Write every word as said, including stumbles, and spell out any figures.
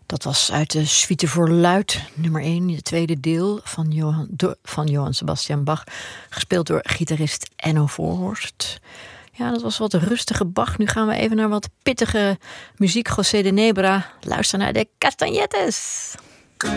Dat was uit de Suite voor Luit, nummer één, het tweede deel van Johan, de, van Johann Sebastian Bach, gespeeld door gitarist Enno Voorhorst. Ja, dat was wat rustige Bach. Nu gaan we even naar wat pittige muziek. José de Nebra. Luister naar de Castagnettes.